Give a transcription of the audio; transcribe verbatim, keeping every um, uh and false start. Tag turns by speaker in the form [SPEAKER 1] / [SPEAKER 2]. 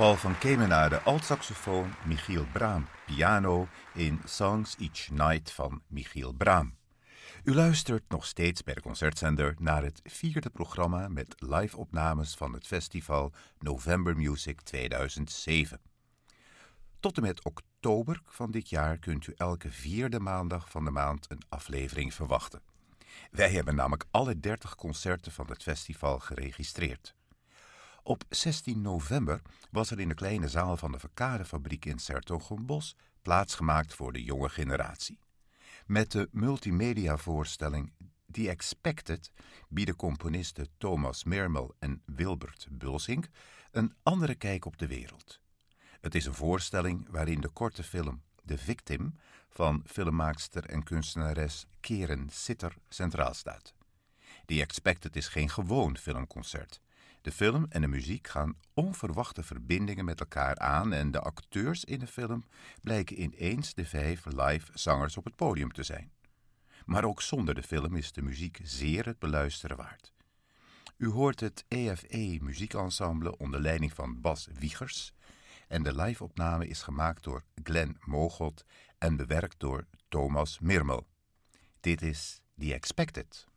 [SPEAKER 1] Paul van Kemenade altsaxofoon, Michiel Braam piano in Songs Each Night van Michiel Braam. U luistert nog steeds bij de Concertzender naar het vierde programma met live-opnames van het festival November Music tweeduizend zeven. Tot en met oktober van dit jaar kunt u elke vierde maandag van de maand een aflevering verwachten. Wij hebben namelijk alle dertig concerten van het festival geregistreerd. Op zestien november was er in de kleine zaal van de Verkadefabriek in 's-Hertogenbosch plaatsgemaakt voor de jonge generatie. Met de multimedia-voorstelling The Expected bieden componisten Thomas Mirmel en Wilbert Bulsink een andere kijk op de wereld. Het is een voorstelling waarin de korte film The Victim van filmmaakster en kunstenares Keren Sitter centraal staat. The Expected is geen gewoon filmconcert. De film en de muziek gaan onverwachte verbindingen met elkaar aan en de acteurs in de film blijken ineens de vijf live zangers op het podium te zijn. Maar ook zonder de film is de muziek zeer het beluisteren waard. U hoort het E F E muziekensemble onder leiding van Bas Wiegers en de live-opname is gemaakt door Glenn Mogot en bewerkt door Thomas Mirmel. Dit is The Expected.